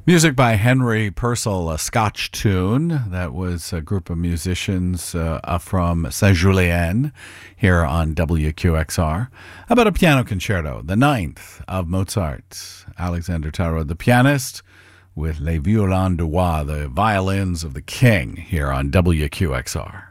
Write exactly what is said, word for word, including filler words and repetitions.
Music by Henry Purcell, a Scotch tune. That was a group of musicians uh, from Saint-Julien here on W Q X R. How about a piano concerto, the ninth of Mozart? Alexander Tarot, the pianist, with Les Violons du Roi, the violins of the king, here on W Q X R.